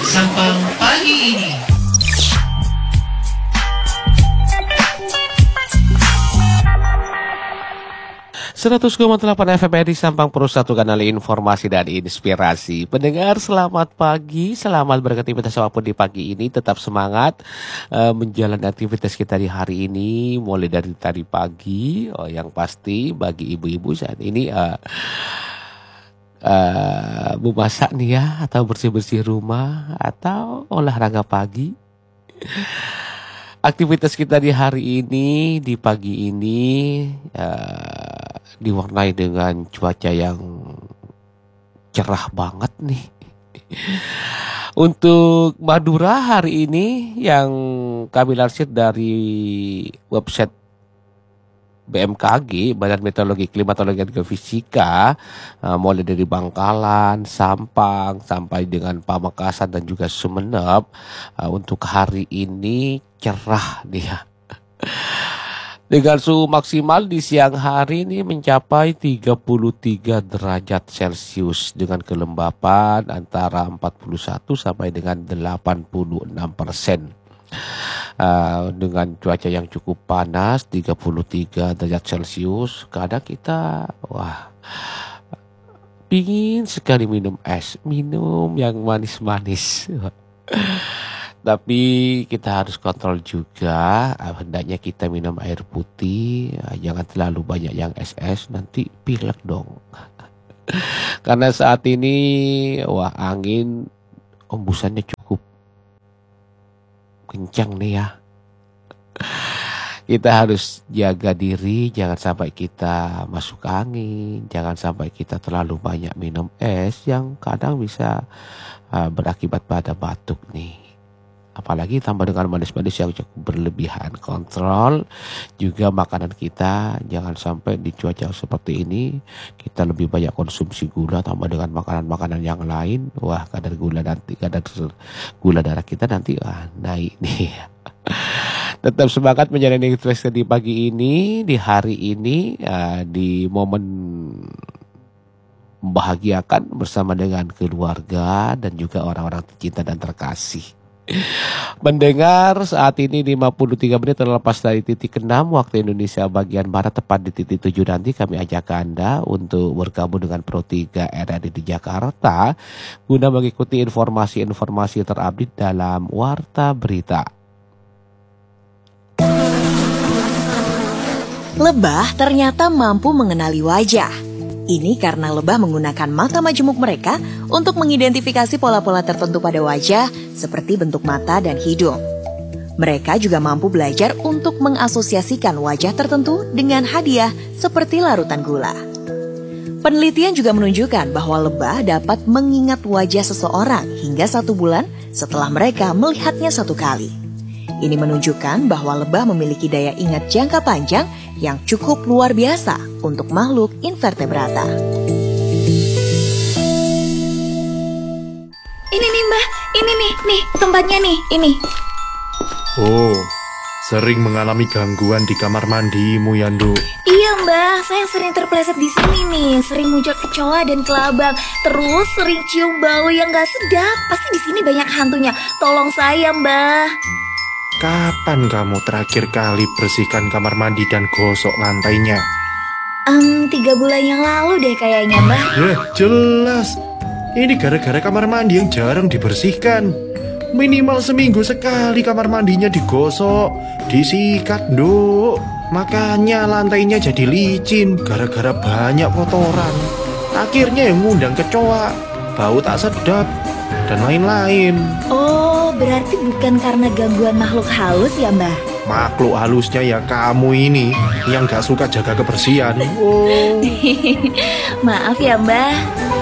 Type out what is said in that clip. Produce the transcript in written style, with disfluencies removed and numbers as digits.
Sampang pagi ini. 100,8 FM di Sampang Pro, satu kanal informasi dan inspirasi. Pendengar, selamat pagi, selamat beraktivitas apapun di pagi ini. Tetap semangat menjalani aktivitas kita di hari ini, mulai dari tadi pagi. Yang pasti bagi ibu-ibu saat ini memasak nih ya, atau bersih-bersih rumah, atau olahraga pagi. Aktivitas kita di hari ini, di pagi ini diwarnai dengan cuaca yang cerah banget nih. Untuk Madura hari ini yang kami lansir dari website BMKG, Badan Meteorologi, Klimatologi dan Geofisika, mulai dari Bangkalan, Sampang, sampai dengan Pamekasan dan juga Sumeneb, untuk hari ini cerah dia. Dengan suhu maksimal di siang hari ini mencapai 33 derajat Celcius dengan kelembapan antara 41 sampai dengan 86%. Dengan cuaca yang cukup panas 33 derajat Celcius, kadang kita pingin sekali minum es, minum yang manis-manis. Tapi kita harus kontrol juga, hendaknya kita minum air putih, jangan terlalu banyak yang es-es, nanti pilek dong. Karena saat ini angin embusannya cukup kencang nih ya. Kita harus jaga diri, jangan sampai kita masuk angin, jangan sampai kita terlalu banyak minum es yang kadang bisa berakibat pada batuk nih. Apalagi tambah dengan manis-manis yang cukup berlebihan. Kontrol juga makanan kita, jangan sampai di cuaca seperti ini kita lebih banyak konsumsi gula tambah dengan makanan-makanan yang lain. Kadar gula darah kita nanti naik nih. Tetap semangat menjalani aktivitas di pagi ini, di hari ini, di momen membahagiakan bersama dengan keluarga dan juga orang-orang tercinta dan terkasih. Mendengar saat ini 53 menit terlepas dari titik 6 waktu Indonesia bagian Barat, tepat di titik 7 nanti kami ajak Anda untuk bergabung dengan Pro 3 RRI di Jakarta guna mengikuti informasi-informasi terupdate dalam Warta Berita. Lebah ternyata mampu mengenali wajah. Ini karena lebah menggunakan mata majemuk mereka untuk mengidentifikasi pola-pola tertentu pada wajah seperti bentuk mata dan hidung. Mereka juga mampu belajar untuk mengasosiasikan wajah tertentu dengan hadiah seperti larutan gula. Penelitian juga menunjukkan bahwa lebah dapat mengingat wajah seseorang hingga 1 bulan setelah mereka melihatnya 1 kali. Ini menunjukkan bahwa lebah memiliki daya ingat jangka panjang yang cukup luar biasa untuk makhluk invertebrata. Ini nih Mbah, ini nih tempatnya nih, ini. Oh, sering mengalami gangguan di kamar mandimu ya, Nduk? Iya Mbah, saya sering terpeleset di sini nih, sering muncul kecoa dan kelabang, terus sering cium bau yang gak sedap. Pasti di sini banyak hantunya. Tolong saya Mbah. Kapan kamu terakhir kali bersihkan kamar mandi dan gosok lantainya? 3 bulan yang lalu deh kayaknya Mbah. Jelas. Ini gara-gara kamar mandi yang jarang dibersihkan. Minimal seminggu sekali kamar mandinya digosok, disikat, Nduk. Makanya lantainya jadi licin gara-gara banyak kotoran. Akhirnya yang ngundang kecoa, bau tak sedap, dan lain-lain. Oh, berarti bukan karena gangguan makhluk halus ya Mbah? Makhluk halusnya ya kamu ini yang gak suka jaga kebersihan. Oh. Maaf ya Mbah.